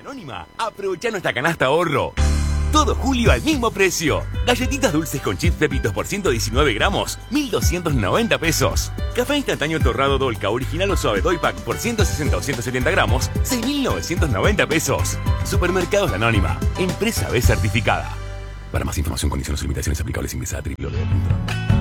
Anónima, aprovecha nuestra canasta ahorro. Todo julio al mismo precio. Galletitas dulces con chips Pepitos por 119 gramos, 1.290 pesos. Café instantáneo torrado Dolca original o suave Doy Pack por 160 o 170 gramos, 6.990 pesos. Supermercados La Anónima, empresa B certificada. Para más información, condiciones y limitaciones aplicables ingresa a www.